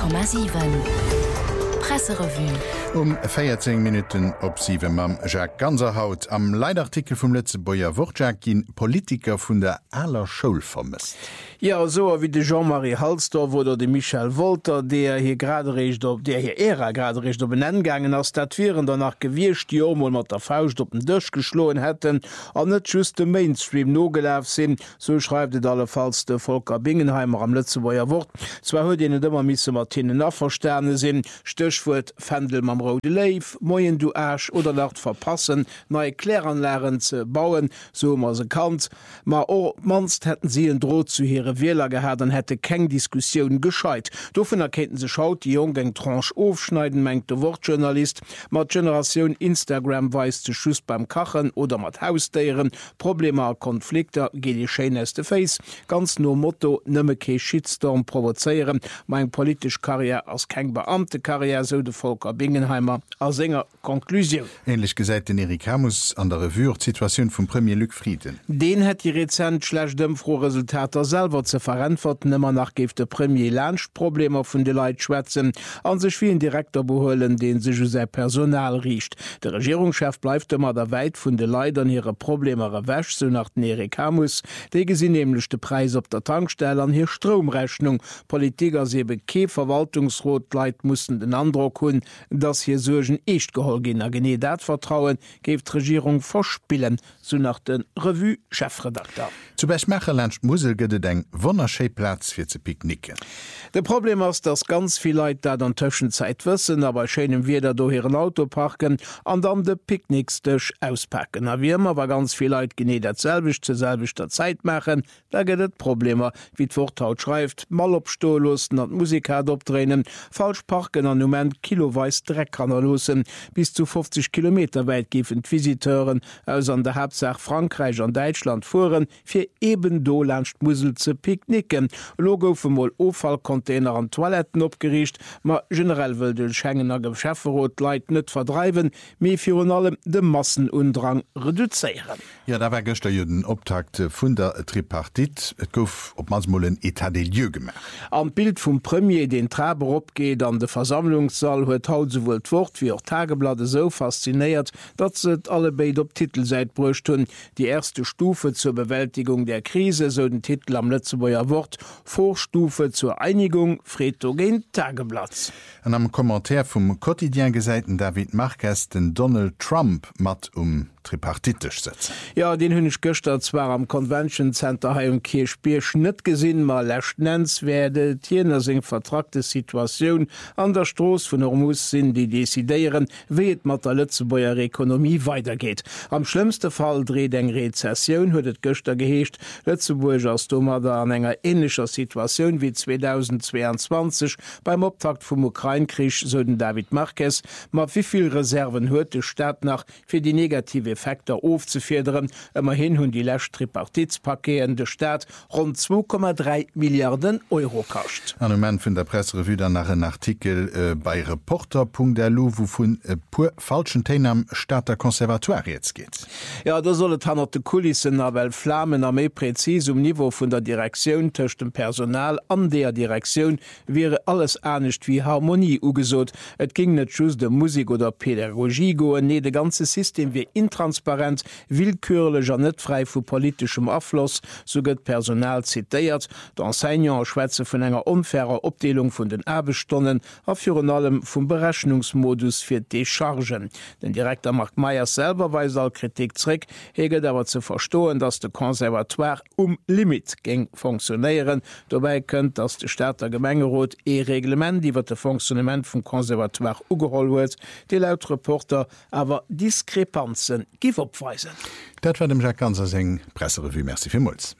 100,7 Presserevue. 14 Minuten op 7 mam Jacques Ganserhaut am Leitartikel vum Lützebauer Wortjack gin Politiker vun der aller Schul vermisst. Ja, so wie de Jean-Marie Halsdorf oder de Michel Wolter, der hier Ära graderecht op benenngangen ass dat viren danach gewircht Jomol mat der Faust op den Dëch geschloen hätten an net just de Mainstream nogelaf sinn, so schreibt et allefalls de Volker Bingenheimer am Lützebauer Wort. Zwar huet en dëmmer misse Martine Naffersterne sinn, Stöchwurt Fendel mam Rode Leif, Moien du Asch oder lacht verpassen, neue Kläranlären ze bauen, so man se kannt. Ma manst hätten sie en Droht zu here Wähler gehabt, dann hätte keng Diskussion gescheit. Dovon erkennten se schaut, die Jungen Tranche aufschneiden, mengt der Wortjournalist. Mat Generation Instagram weist ze Schuss beim Kachen oder mat Hausdeieren, Probleme Konflikte geht die schönste Face. Ganz nur Motto, nëmme ke Shitstorm provozeieren. Mein politisch Karriere als keng Beamte Karriere, so de Volker Bingenheimer als enger Konklusion. Ähnlich gesagt den Erik Hamus an der Revue Situation vum Premier Luc Frieden. Den het die Rezent schlecht dem froh Resultater selber ze verantworten, immer nach geft der Premier Lernprobleme vun de Leiit schwätzen, an sech wie ein Direktor beholen, den se sei Personal riecht. Der Regierungschef bleibt immer der weit vun de Leidern ihre Probleme wäsch, so nach den Erik Hamus, de gesinn nämlich de Preis op der Tankstelle an hier Stromrechnung. Politiker sebe ke Verwaltungsrot Leiit mussten den Andruck hun, dass hier Surgen echt geholgin a gene dat vertrauen, geft Regierung verspillen, so nach den Revue-Chefredakteur. Zu Bechmecherland Musel gëtt eng Wonnerscheplatz fir ze picknicken. De Problem ist, dass ganz viel Leute dat an Tschenzeit wissen, aber scheinen wir da do ihren Auto parken an dann de Picknickstisch auspacken. A wie immer war ganz viel Leute gene datselbig zur selbiger Zeit machen, da geht het Probleme, wie d'Vortaut schreibt, mal opstolusten an Musiker opdrehen, falsch parken an Moment kiloweis Dreckkanner losen, bis zu 50 Kilometer weit gifen Visiteuren aus an der Hauptsache Frankreich an Deutschland fuhren, fir eben do lerncht Musel ze picknicken. Logo vum Mol Ofallcontainer an Toiletten opgericht, ma generell will den Schengener Geschäfferot Leiit net verdreiben, mé fir allem de Massenundrang reduzieren. Ja, da war gestern den Optakt vun der Tripartit, et gouf op Masmollen Etat des lieux gemacht. Am Bild vum Premier den Traber opgeht an de Versammlungssaal huet haut sowohl d'Wort wie auch Tageblatte so fasziniert, dat se alle beid op Titelseit brucht hun. Die erste Stufe zur Bewältigung der Krise, so den Titel am Lützebauer Wort, Vorstufe zur Einigung, Fretogen Tageblatt. An am Kommentar vum Quotidien gesäiten David Marquez den Donald Trump mat tripartitisch setzen. Ja, den hunnech Göster zwar am Convention Center ha Kirchbiersch net gesinn, mal lächt nennenswerde Tierner seg vertragte Situation an der Stroos vun Hormus sinn, die desideieren, weet mat der Lützebauer Ökonomie weitergeht. Am schlimmste Fall dreht eng Rezession, huet et Göster geheescht, Lützeburg as Dommer da an enger ähnlicher Situation wie 2022 beim Optakt vum Ukraine-Krieg, so den David Marquez, mat wieviel Reserven huet de Staat nach fir die negative Effekte aufzufedern. Immerhin hun die lächt Tripartitspaketen de Staat rund 2,3 Milliarden Euro kascht. An moment vun der Presserevue dann nach en Artikel bei Reporter.lu, wo vun pur falschen Themen am Staater Konservatoire jetzt geht. Ja, da solle han de Kulissen a well Flammen a méi präzis Niveau vun der Direktion töcht dem Personal an der Direktion wäre alles ernstcht wie Harmonie ugesot. Et ging net just de Musik oder Pädagogie goen, nee, de ganze System wie intransparent, willkürlech an net frei vu politischem Affloss, so gëtt Personal zitiert, d'Enseignant Schwäze vun enger unfairer Opdelung vun den Erbestonnen a für allem vum Berechnungsmodus fir Dechargen. Den Direktor Mark Meyer selber weist all Kritik zurück, heget aber zu verstohlen, dass de Konservatoire Limit ging funktionieren. Dabei könnt, dass de Staater Gemengerot Reglement, die wird de Funktionament vom Konservatoire ugeholt wird, die laut Reporter aber Diskrepanzen gif opweisen. Dat war dem Jacques Ganser seng Presserevue. Merci vielmals.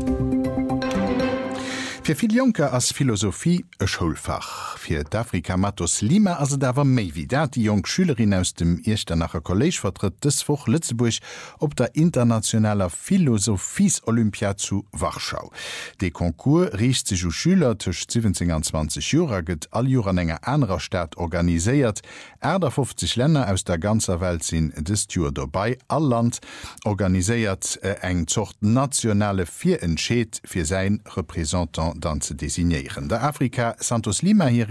Für viele Junker als Philosophie ein Schulfach. Für d'Afrika Matos Lima also da war méi wie dat die jung Schülerin aus dem Irstenacher College vertritt des Woch Lützeburg op der internationaler Philosophies-Olympia zu Warschau. De Konkurs riecht sich Schüler tisch 17 an 20 Jura get all Jura an enger anderer Stadt organisiert. 50 Länder aus der ganzer Welt sind des Tour dabei. All Land organisiert eng zocht nationale Vierentscheid für sein Repräsentant dann zu designieren. Der Afrika Santos Lima hier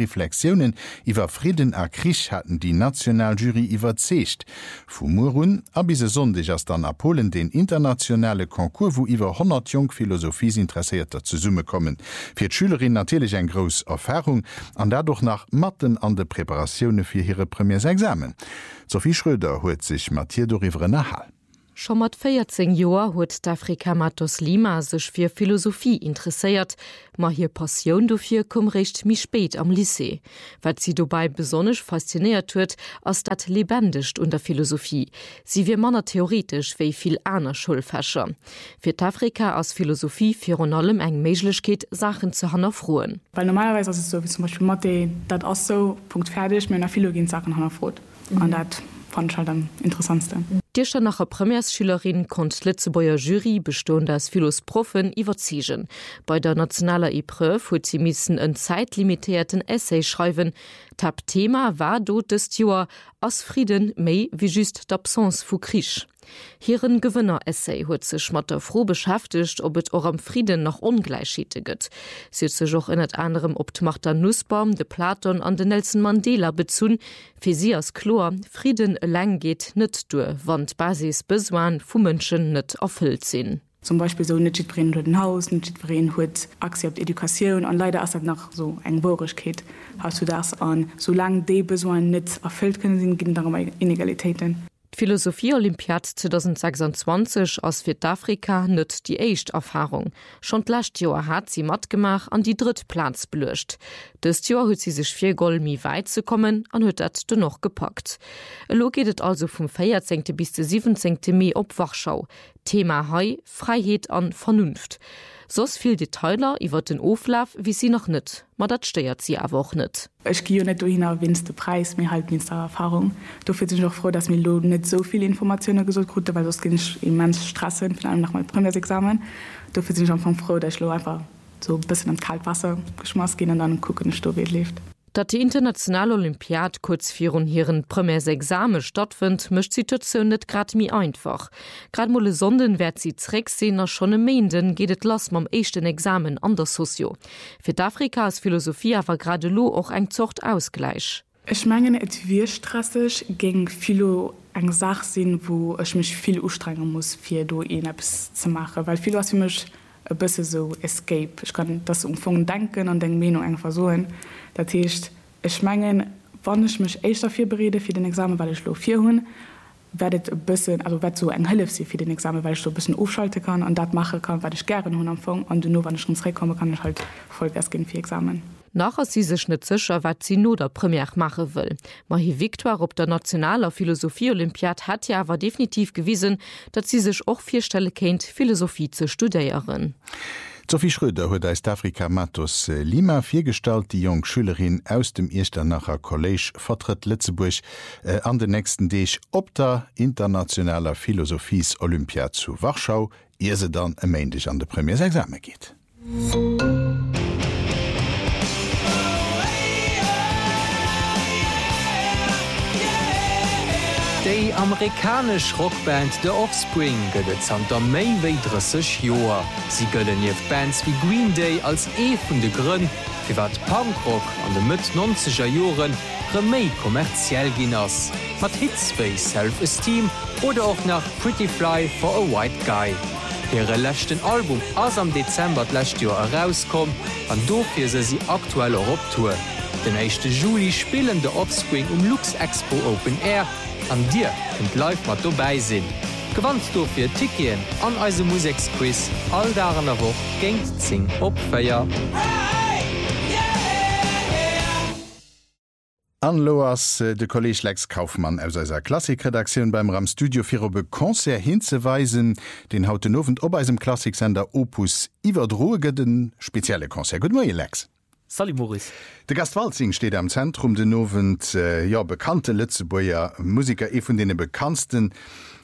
Reflexionen iwwer Frieden a Krich hatten die Nationaljury iwwerzecht. Fu Murun a bise sonndech ass dann a Polen den internationale Konkurs, wo iwwer 100 Jong Philosophieinteressierter zu Summe kommen. Fir d' Schülerin natürlich eng gros Erfahrung an dadurch nach Matten an de Präparationune fir hire Premiersexamen. Sophie Schröder huet sich Mathieu Dorivre nachhall. Schon mat 14 Joer huet d'Afrika Matos Lima sech fir Philosophie interessiert, ma hier Passioun dofir kom recht mi spät am Lycée. Wat sie dobei besonnech fasziniert huet, ass dat lebendigt unter Philosophie. Sie wie manner theoretisch wéi viel aner Schulfächer. Fir d'Afrika aus Philosophie fir an allem eng Meiglechkeet Sachen zu hannerfroen. Weil normalerweise ist es so wie zum Beispiel Mathe, dat as so Punkt fertig mit einer Philologin Sachen hannerfrot. Und dat fand ich halt am interessantsten. Dircher nach Premiersschülerin kont Litzebauer Jury bestond als Philosophen iwwerziegen. Bei der nationaler Epreuve huet sie missen en zeitlimitierten Essay schreiben. Tab Thema war do des Joer ass Frieden méi wie just d'Absence vu Krich. Hieren Gewinner-Essay huet sech mat der froh beschäftigt, ob et or am Frieden noch Ungleichschiete gëtt. Sie huet sech och in et anderem op d'Martha Nussbaum, de Platon an de Nelson Mandela bezun, fir sie as Chlor, Frieden lang geht net du, wann Basis besoin vu Mënschen net erfüllt sinn. Zum Beispiel so nicht bringen den Haus, nicht bringen hut Akzept Education und leider ist das noch so eng Worischkeit. Hast du das an, solange die Besoin nicht erfüllt können, sind gehen darum Inegalitäten. Philosophie-Olympiad 2026 aus Südafrika nützt die echt Erfahrung. Schon last Jahr hat sie matt gemacht an die Drittplatz belöscht. Das Jahr hat sie sich 4 Gold mi weit zu kommen und hat das noch gepackt. Lo geht es also vom 14. bis zum 17. Mai op Wachschau. Thema Hai, Freiheit an Vernunft. Sos viel Detailer iwwer den Oflaf wie sie noch net, ma dat steiert sie aber auch net. Ich gehe nicht hin winste Preis mir halt minster Erfahrung. Du fühlst dich auch froh, dass mir Lo nicht so viele Informationen gesucht konnte, weil das ging immens Straßen, vor allem nach meinem Premiersexamen. Du fühlst dich schon froh, dass ich Lo einfach so ein bisschen ins Kaltwasser geschmissen gehen und dann gucken, wie es lebt. Dat die internationale Olympiad kurz virun hireieren Premiersexame stattfind, mischt Situation net grad mi einfach. Grad molle Sonden werd sie Zrecksehner schon Meden gehtt lass mam echten Examen an der Sozio. Für d'Afrika ist Philosophie aber gerade lo auch eng Zocht ausgleich. Ich meine, et wie stressig gegen Philo eng Sachsinn, wo ich mich viel ustrengen muss, für do etwas zu machen, weil viel was für mich ein bisschen so escape. Ich kann das umfangen denken und den Meinung einfach versuchen. Das heißt, ich meine, wenn ich mich echt dafür berede für den Examen, weil ich lo 4 hun, werdet ein bisschen, also wird so ein Hilfe für den Examen, weil ich so ein bisschen aufschalten kann und das machen kann, was ich gerne hun anfangen und nur wenn ich schon zurückkomme, kann ich halt Vollgas gehen für Examen. Nachher sie sech net sicher, wat sie no der Premier mache will. Mahi Victor op der nationaler Philosophie-Olympiad hat ja aber definitiv gewiesen, dat sie sich auch 4 Stelle kennt, Philosophie zu studieren. Sophie Schröder huet als d'Afrika Matos Lima firstalt die jong Schülerin aus dem Esternacher College vertritt Lützeburg an den nächsten Deeg op der internationaler Philosophies-Olympiad zu Warschau, ehe se dann emmendig an de Premiersexamen geht. Die amerikasch Rockband The Offspring gëtt an der méi wéi 30 Joer. Sie gëllen jeef Bands wie Green Day als vun de Grënn, fir wat Punkrock an de mit 90er Joren méi kommerziell gin ass. Mat Hitspace Self-Esteem oder auch nach Pretty Fly for a White Guy. Hire lächten Album ass am Dezember lächt Joer herauskom, an dofir se sie aktuell Europtour. Den 1. Juli spielen de Offspring Lux Expo Open Air, an Dir könnt live mat dabei sinn. Gewandt do fir Tikien an eise Musiksquiz all daran a woch géint zing opfeier. An Loas de Kolleg Lex Kaufmann aus eiser Klassikredaktion beim Ramstudio fir op Konzer hinzeweisen, den hauten Novent op eisem Klassiksender Opus iwwer droge den spezielle Konzer. Gut Morgen, Lex. Salut Maurice. De Gastwalzing steht am Zentrum den Novent bekannte Lützeburger Musiker vun denen bekanntsten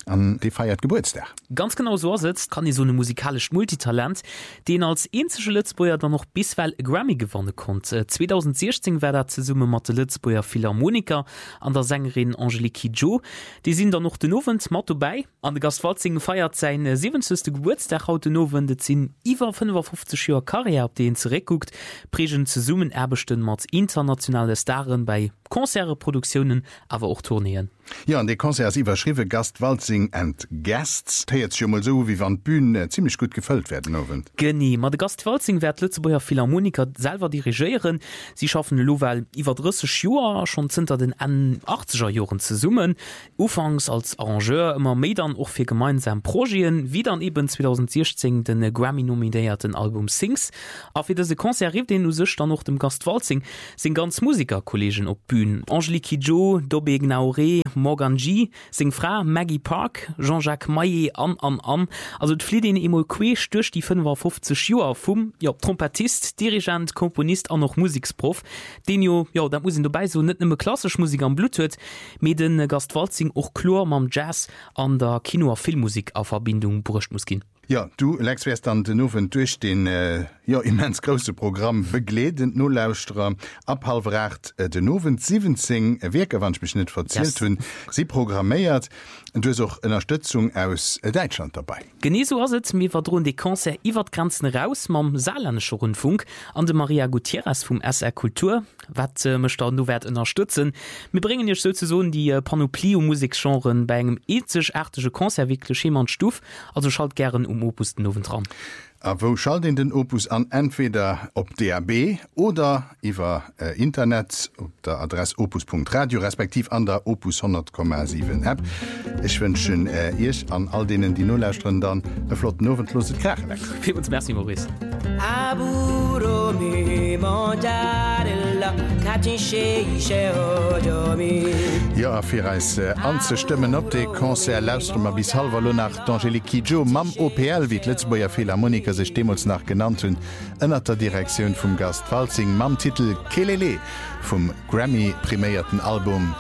an die feiert Geburtstag. Ganz genau so sitzt kann ich so eine musikalisch Multitalent, den als einzige Lützburger dann noch biswell Grammy gewonnen konnte. 2016 war er zusammen mit der Lützburger Philharmoniker an der Sängerin Angelique Kidjo. Die sind dann noch den Abend mit dabei. An der Gastwalzing feiert seinen 70. Geburtstag heute Abend. Das sind über 55 Jahre Karriere, auf den zurückguckt. Prägen zusammen erbestimmt mit internationalen Starren bei Konzertproduktionen, aber auch Tourneen. Ja, an de Konzert iwwerschriwe Gastwalzing and Guests heiert schon mal so, wie wann Bühnen ziemlich gut gefüllt werden. Genie, ma de Gastwalzing werd Lützburger Philharmoniker selber dirigieren. Sie schaffen Lowell iwwer 30 Joer schon hinter den 80er Jahren zu summen. Ufangs als Arrangeur immer méi dann auch für gemeinsam Projekten, wie dann eben 2016 den Grammy-nominierten Album Sings. Auf diese Konzert rief den sich dann noch dem Gastwalzing sind ganz Musikerkollegen op Bühnen. Angelique Kidjo, Dobé Gnauré, Morgan G, sing Frau Maggie Park, Jean-Jacques Maillet an. Also flieht den immer queer durch die 55 Jahre vom Trompetist, Dirigent, Komponist und noch Musiksprof. Den da muss ich dabei so nicht nur klassisch Musik am Blut hat, mit den Gastwalzing auch klar mit Jazz an der Kino- und Filmmusik auf Verbindung brucht muss gehen. Ja, du Lex wärst dann den Ofen durch den immens große Programm begledend Nolauster abhalbracht den Ofen 17 Werke, wann ich mich nicht verzählt hun. Sie programmiert und du hast auch Unterstützung aus Deutschland dabei. Genau so ist es. Wir verdrohen die Konzert über die Grenzen raus mit dem Saarländischen Rundfunk an der Maria Gutierrez vom SR Kultur, was mich da nur unterstützen. Wir bringen jetzt sozusagen die Panoplie und Musikgenren bei einem einzigartigen Konzert wirklich jemand Stuf, also schalt gerne Opus den Noventram. Wo schalt den Opus an entweder op DAB oder iwwer Internet op der Adresse opus.radio respektiv an der Opus 100,7 App. Ich wünschen ich an all denen die Nullstellen dann e flott noventlose Krach. Vielen Dank, Maurice. Ja, fir als anzestimmen op de Konzert lausstrommer bis halber nach d'Angelique Kidjo mam OPL wie Lützburger Philharmoniker sech demos nach genannt hun ënner der Direktion vum Gastwalzing mam Titel Kelele vum Grammy priméierten Album